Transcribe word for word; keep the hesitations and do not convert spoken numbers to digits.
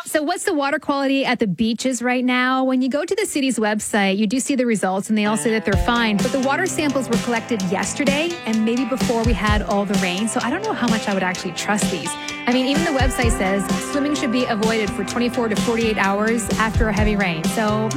So what's the water quality at the beaches right now? When you go to the city's website, you do see the results, and they all say that they're fine. But the water samples were collected yesterday and maybe before we had all the rain. So I don't know how much I would actually trust these. I mean, even the website says swimming should be avoided for twenty-four to forty-eight hours after a heavy rain. So